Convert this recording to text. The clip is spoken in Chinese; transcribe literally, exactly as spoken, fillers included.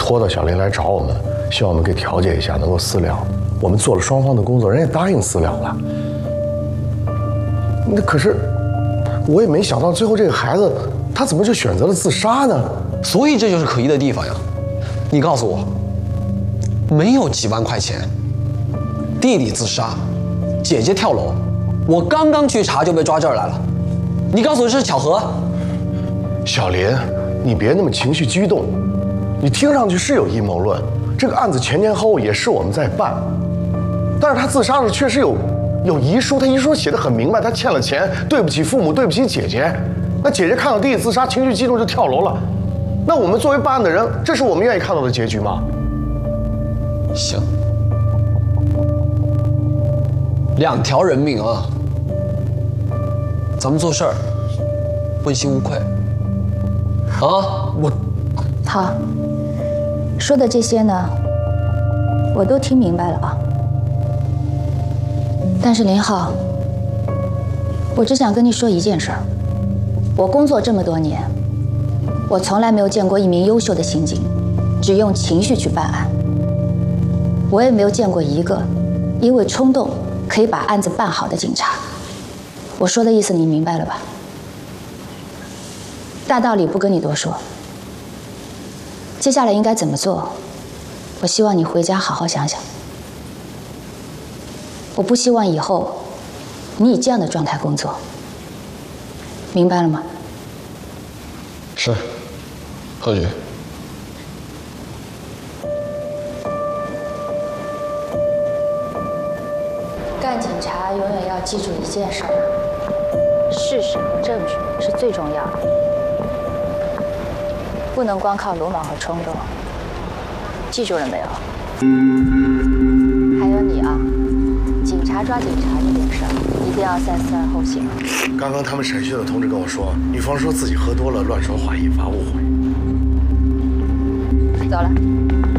拖到小林来找我们，希望我们给调解一下，能够私了。我们做了双方的工作，人也答应私了了。那可是，我也没想到最后这个孩子他怎么就选择了自杀呢？ 所以这就是可疑的地方呀。你告诉我，没有几万块钱，弟弟自杀，姐姐跳楼，我刚刚去查就被抓这儿来了。你告诉我这是巧合？ 小林，你别那么情绪激动，你听上去是有阴谋论。这个案子前前后后也是我们在办，但是他自杀的确实有有遗书，他遗书写得很明白，他欠了钱，对不起父母，对不起姐姐。那姐姐看到弟弟自杀，情绪激动就跳楼了。那我们作为办案的人，这是我们愿意看到的结局吗？ 行，两条人命啊，咱们做事儿问心无愧啊！我好，说的这些呢，我都听明白了啊。但是林浩，我只想跟你说一件事儿。我工作这么多年，我从来没有见过一名优秀的刑警只用情绪去办案。我也没有见过一个因为冲动可以把案子办好的警察。我说的意思你明白了吧？大道理不跟你多说。接下来应该怎么做？我希望你回家好好想想。我不希望以后你以这样的状态工作，明白了吗？ 是，何局。 干警察永远要记住一件事儿：事实和证据是最重要的，不能光靠鲁莽和冲动。记住了没有？还有你啊，警察抓警察这件事儿，一定要三思而后行。 刚刚他们审讯的同志跟我说，女方说自己喝多了乱说话，引发误会。 走了。